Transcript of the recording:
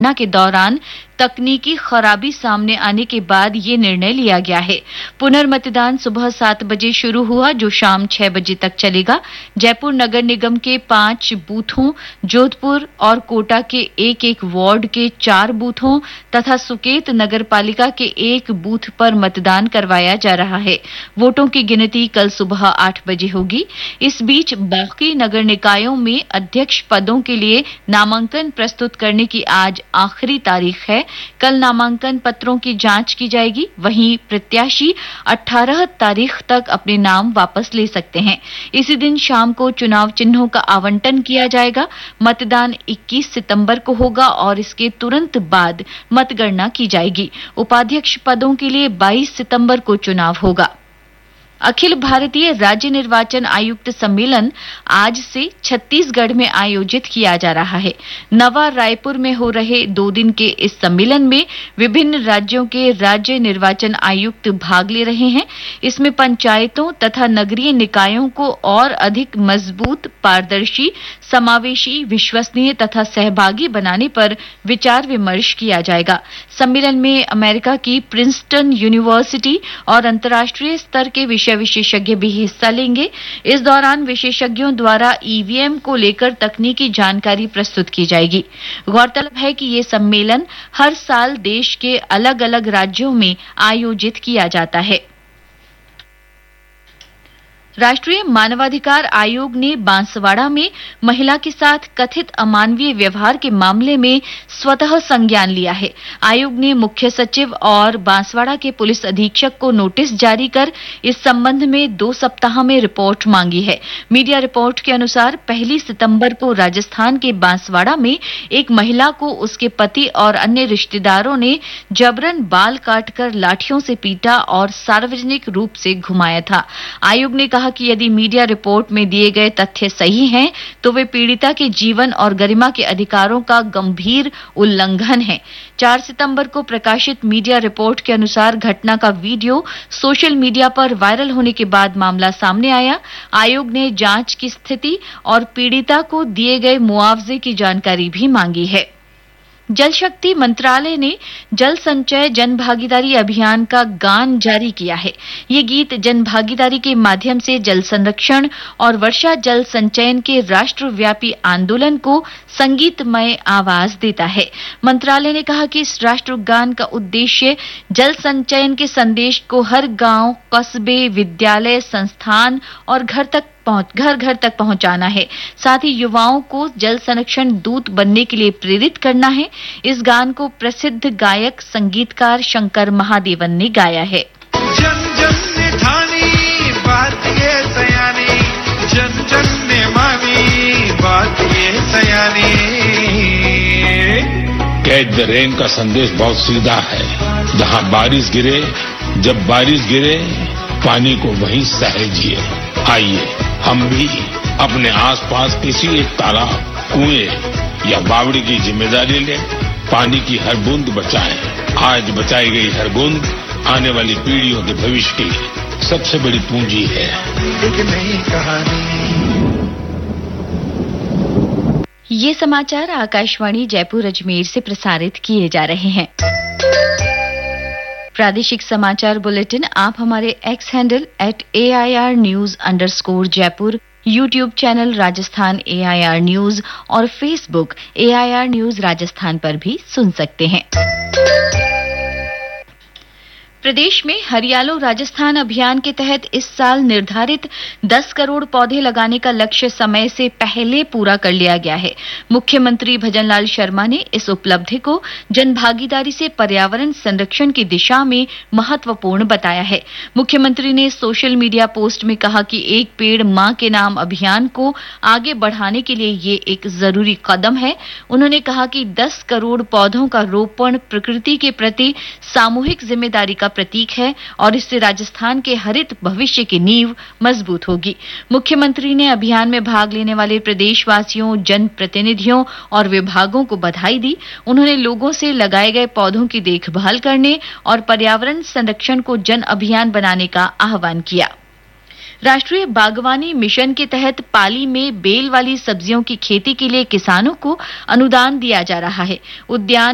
घटना के दौरान तकनीकी खराबी सामने आने के बाद ये निर्णय लिया गया है। पुनर्मतदान सुबह 7 बजे शुरू हुआ, जो शाम 6 बजे तक चलेगा। जयपुर नगर निगम के 5 बूथों, जोधपुर और कोटा के एक वार्ड के 4 बूथों तथा सुकेत नगर पालिका के 1 बूथ पर मतदान करवाया जा रहा है। वोटों की गिनती कल सुबह 8 बजे होगी। इस बीच बाकी नगर निकायों में अध्यक्ष पदों के लिए नामांकन प्रस्तुत करने की आज आखिरी तारीख है। कल नामांकन पत्रों की जांच की जाएगी। वहीं प्रत्याशी 18 तारीख तक अपने नाम वापस ले सकते हैं। इसी दिन शाम को चुनाव चिन्हों का आवंटन किया जाएगा। मतदान 21 सितंबर को होगा और इसके तुरंत बाद मतगणना की जाएगी। उपाध्यक्ष पदों के लिए 22 सितंबर को चुनाव होगा। अखिल भारतीय राज्य निर्वाचन आयुक्त सम्मेलन आज से छत्तीसगढ़ में आयोजित किया जा रहा है। नवा रायपुर में हो रहे 2 दिन के इस सम्मेलन में विभिन्न राज्यों के राज्य निर्वाचन आयुक्त भाग ले रहे हैं। इसमें पंचायतों तथा नगरीय निकायों को और अधिक मजबूत, पारदर्शी, समावेशी, विश्वसनीय तथा सहभागी बनाने पर विचार विमर्श किया जाएगा। सम्मेलन में अमेरिका की प्रिंसटन यूनिवर्सिटी और अंतर्राष्ट्रीय स्तर के विशेषज्ञ भी हिस्सा लेंगे। इस दौरान विशेषज्ञों द्वारा ईवीएम को लेकर तकनीकी जानकारी प्रस्तुत की जाएगी। गौरतलब है कि ये सम्मेलन हर साल देश के अलग-अलग राज्यों में आयोजित किया जाता है। राष्ट्रीय मानवाधिकार आयोग ने बांसवाड़ा में महिला के साथ कथित अमानवीय व्यवहार के मामले में स्वतः संज्ञान लिया है। आयोग ने मुख्य सचिव और बांसवाड़ा के पुलिस अधीक्षक को नोटिस जारी कर इस संबंध में 2 सप्ताह में रिपोर्ट मांगी है। मीडिया रिपोर्ट के अनुसार 1 सितंबर को राजस्थान के बांसवाड़ा में एक महिला को उसके पति और अन्य रिश्तेदारों ने जबरन बाल काटकर लाठियों से पीटा और सार्वजनिक रूप से घुमाया था। आयोग ने कहा कि यदि मीडिया रिपोर्ट में दिए गए तथ्य सही हैं, तो वे पीड़िता के जीवन और गरिमा के अधिकारों का गंभीर उल्लंघन है। 4 सितंबर को प्रकाशित मीडिया रिपोर्ट के अनुसार घटना का वीडियो सोशल मीडिया पर वायरल होने के बाद मामला सामने आया। आयोग ने जांच की स्थिति और पीड़िता को दिए गए मुआवजे की जानकारी भी मांगी है। जल शक्ति मंत्रालय ने जल संचय जन भागीदारी अभियान का गान जारी किया है। ये गीत जन भागीदारी के माध्यम से जल संरक्षण और वर्षा जल संचयन के राष्ट्रव्यापी आंदोलन को संगीतमय आवाज देता है। मंत्रालय ने कहा कि इस राष्ट्रगान का उद्देश्य जल संचयन के संदेश को हर गांव, कस्बे, विद्यालय, संस्थान और घर घर तक पहुंचाना है। साथ ही युवाओं को जल संरक्षण दूत बनने के लिए प्रेरित करना है। इस गान को प्रसिद्ध गायक संगीतकार शंकर महादेवन ने गाया है। जन जन ने ठानी बात ये सयानी, जन जन ने मानी बात ये सयानी। कैच द रेन का संदेश बहुत सीधा है। जहां बारिश गिरे, जब बारिश गिरे, पानी को वहीं सहेजिए। आइए हम भी अपने आसपास किसी एक तालाब, कुएं या बावड़ी की जिम्मेदारी लें। पानी की हर बूंद बचाएं। आज बचाई गई हर बूंद आने वाली पीढ़ियों के भविष्य की सबसे बड़ी पूंजी है। एक नई कहानी। ये समाचार आकाशवाणी जयपुर अजमेर से प्रसारित किए जा रहे हैं। प्रादेशिक समाचार बुलेटिन आप हमारे x handle @AIR_News_Jaipur, YouTube channel Rajasthan AIR news और फेसबुक AIR न्यूज राजस्थान पर भी सुन सकते हैं। प्रदेश में हरियालो राजस्थान अभियान के तहत इस साल निर्धारित 10 करोड़ पौधे लगाने का लक्ष्य समय से पहले पूरा कर लिया गया है। मुख्यमंत्री भजनलाल शर्मा ने इस उपलब्धि को जनभागीदारी से पर्यावरण संरक्षण की दिशा में महत्वपूर्ण बताया है। मुख्यमंत्री ने सोशल मीडिया पोस्ट में कहा कि एक पेड़ मां के नाम अभियान को आगे बढ़ाने के लिए ये एक जरूरी कदम है। उन्होंने कहा कि 10 करोड़ पौधों का रोपण प्रकृति के प्रति सामूहिक जिम्मेदारी का प्रतीक है और इससे राजस्थान के हरित भविष्य की नींव मजबूत होगी। मुख्यमंत्री ने अभियान में भाग लेने वाले प्रदेशवासियों, जनप्रतिनिधियों और विभागों को बधाई दी। उन्होंने लोगों से लगाए गए पौधों की देखभाल करने और पर्यावरण संरक्षण को जन अभियान बनाने का आह्वान किया। राष्ट्रीय बागवानी मिशन के तहत पाली में बेल वाली सब्जियों की खेती के लिए किसानों को अनुदान दिया जा रहा है। उद्यान